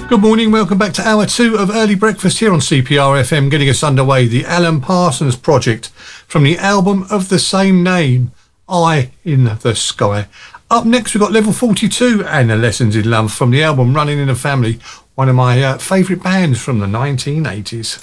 Good morning, welcome back to hour 2 of Early Breakfast here on CPR FM, getting us underway. The Alan Parsons Project from the album of the same name, Eye in the Sky. Up next we've got Level 42 and the Lessons in Love from the album Running in a Family, one of my favourite bands from the 1980s.